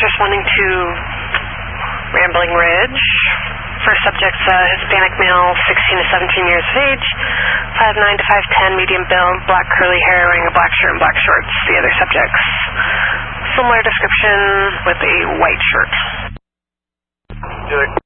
responding to Rambling Ridge. First subject's Hispanic male, 16 to 17 years of age, 5'9 to 5'10", medium build, black curly hair, wearing a black shirt and black shorts. The other subjects, similar description with a white shirt.